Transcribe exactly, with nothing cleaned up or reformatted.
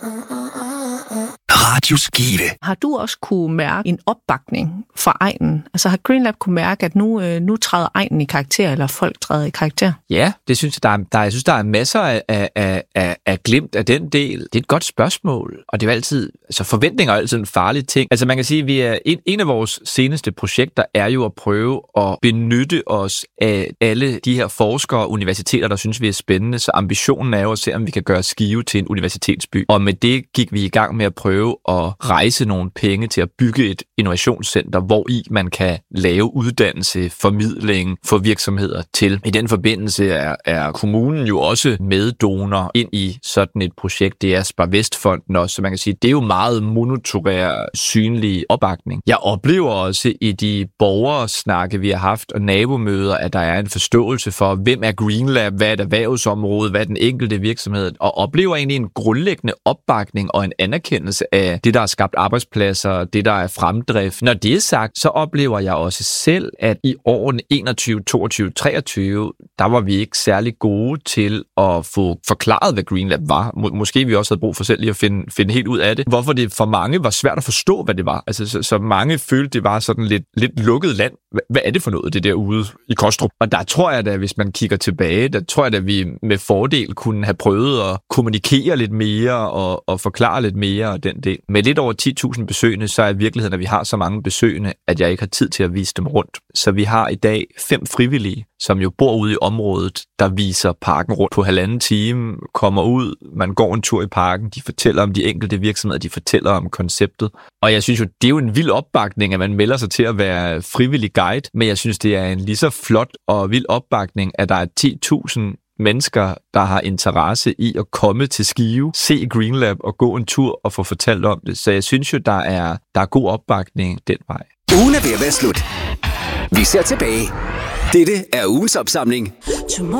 Radio Skive. Har du også kunne mærke en opbakning fra egnen? Altså har GreenLab kunne mærke, at nu, øh, nu træder egnen i karakter, eller folk træder i karakter? Ja, det synes jeg, der er, der, jeg synes, der er masser af, af, af, af glimt af den del. Det er et godt spørgsmål, og det er jo altid, altså forventninger er altid en farlig ting. Altså man kan sige, at vi er, en, en af vores seneste projekter er jo at prøve at benytte os af alle de her forskere og universiteter, der synes, vi er spændende. Så ambitionen er jo at se, om vi kan gøre Skive til en universitetsby. Og med det gik vi i gang med at prøve at rejse nogle penge til at bygge et innovationscenter, hvor i man kan lave uddannelse, formidling for virksomheder til. I den forbindelse er, er kommunen jo også meddonor ind i sådan et projekt. Det er Spar Vestfonden også, så man kan sige, det er jo meget monoturær, synlig opbakning. Jeg oplever også i de borgersnakke, vi har haft, og nabomøder, at der er en forståelse for, hvem er GreenLab, hvad er et erhvervsområde, hvad er den enkelte virksomhed, og oplever egentlig en grundlæggende opbakning og en anerkendelse af det, der har skabt arbejdspladser, det, der er fremdrift. Når det er sagt, så oplever jeg også selv, at i årene enogtyve, toogtyve, treogtyve, der var vi ikke særlig gode til at få forklaret, hvad GreenLab var. Må, måske vi også havde brug for selv lige at finde, finde helt ud af det. Hvorfor det for mange var svært at forstå, hvad det var. Altså, så, så mange følte, det var sådan lidt, lidt lukket land. Hvad er det for noget, det derude i Kostrup? Og der tror jeg da, hvis man kigger tilbage, der tror jeg da, vi med fordel kunne have prøvet at kommunikere lidt mere og, og forklare lidt mere af den del. Med lidt over ti tusind besøgende, så er virkeligheden, at vi har så mange besøgende, at jeg ikke har tid til at vise dem rundt. Så vi har i dag fem frivillige, som jo bor ude i området, der viser parken rundt på halvanden time, kommer ud, man går en tur i parken, de fortæller om de enkelte virksomheder, de fortæller om konceptet. Og jeg synes jo, det er jo en vild opbakning, at man melder sig til at være frivillig guide, men jeg synes, det er en lige så flot og vild opbakning, at der er ti tusind mennesker, der har interesse i at komme til Skive, se GreenLab og gå en tur og få fortalt om det. Så jeg synes jo, der er, der er god opbakning den vej. Ugen er ved at være slut. Vi ser tilbage. Dette er ugens opsamling.